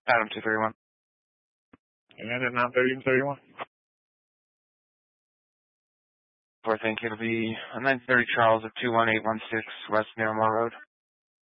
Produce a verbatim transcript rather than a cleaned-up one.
Adam two thirty-one. And at nine thirty and thirty-one. I think it'll be nine thirty Charles at two one eight one six West Miramar Road.